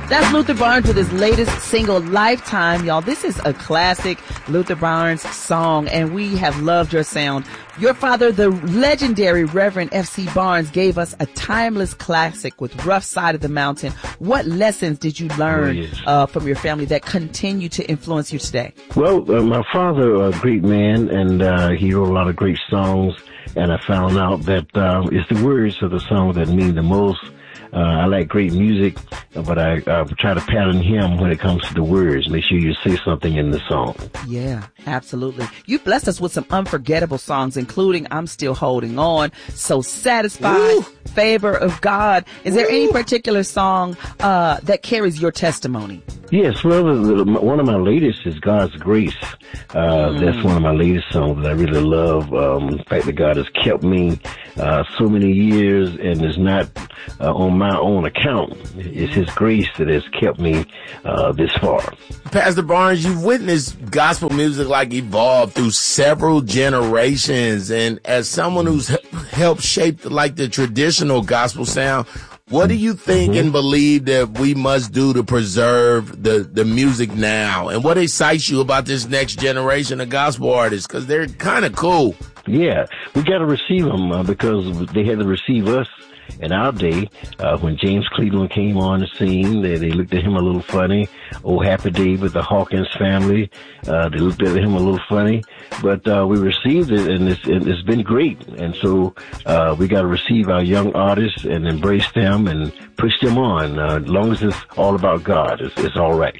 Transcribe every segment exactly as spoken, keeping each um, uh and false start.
That's Luther Barnes with his latest single, Lifetime, y'all. This is a classic Luther Barnes song, and we have loved your sound. Your father, the legendary Reverend F C Barnes, gave us a timeless classic with Rough Side of the Mountain. What lessons did you learn oh, yes. uh, from your family that continue to influence you today? Well, uh, my father, a great man, and uh, he wrote a lot of great songs, and I found out that uh, it's the words of the song that mean the most. Uh, I like great music, but I uh, try to pattern him when it comes to the words. Make sure you say something in the song. Yeah, absolutely. You blessed us with some unforgettable songs, including I'm Still Holding On, So Satisfied, Woo! Favor of God. Is Woo! There any particular song uh, that carries your testimony? Yes, well, the, the, one of my latest is God's Grace. Uh, mm. That's one of my latest songs that I really love. Um, the fact that God has kept me uh, so many years, and it's not uh, on my own account. It's His grace that has kept me uh, this far. Pastor Barnes, you've witnessed gospel music like evolve through several generations, and as someone who's helped shape like the traditional gospel sound, what do you think mm-hmm. and believe that we must do to preserve the, the music now? And what excites you about this next generation of gospel artists? Because they're kind of cool. Yeah, we got to receive them uh, because they had to receive us in our day. Uh, when James Cleveland came on the scene, they, they looked at him a little funny. Oh, Happy David, the Hawkins family, uh, they looked at him a little funny. But uh, we received it, and it's, it's been great. And so uh, we got to receive our young artists and embrace them and push them on. Uh, as long as it's all about God, it's, it's all right.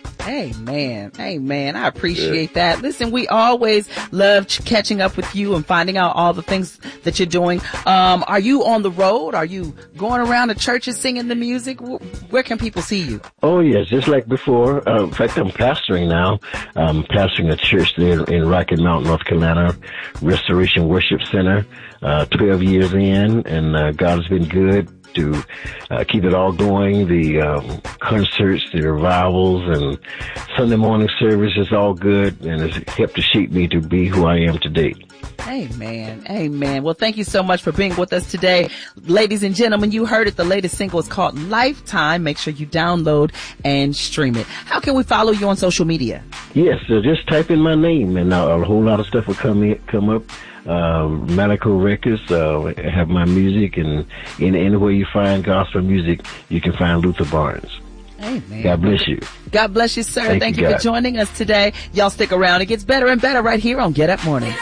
Amen. Amen. I appreciate that. Listen, we always love ch- catching up with you and finding out all the things that you're doing. Um, are you on the road? Are you going around the churches singing the music? Where can people see you? Oh, yes. Just like before. Uh, in fact, I'm pastoring now. I'm pastoring a church there in Rocky Mount, North Carolina, Restoration Worship Center, uh, twelve years in, and uh, God has been good to uh, keep it all going. The um, concerts, the revivals, and Sunday morning service is all good, and it's helped to shape me to be who I am today. Amen. Amen. Well, thank you so much for being with us today. Ladies and gentlemen, you heard it. The latest single is called Lifetime. Make sure you download and stream it. How can we follow you on social media? Yes, so just type in my name, and uh, a whole lot of stuff will come in, come up. Uh, Malaco Records, uh, have my music, and in anywhere you find gospel music, you can find Luther Barnes. Amen. God bless you. God bless you, sir. Thank, Thank you, you for joining us today. Y'all stick around. It gets better and better right here on Get Up Morning.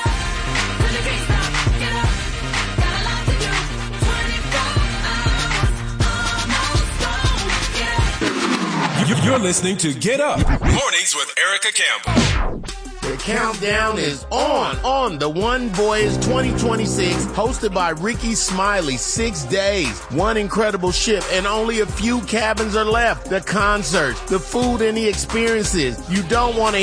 You're listening to Get Up Mornings with Erica Campbell. The countdown is on, on the One Voyage twenty twenty-six, hosted by Ricky Smiley. Six days, one incredible ship, and only a few cabins are left. The concerts, the food, and the experiences. You don't want to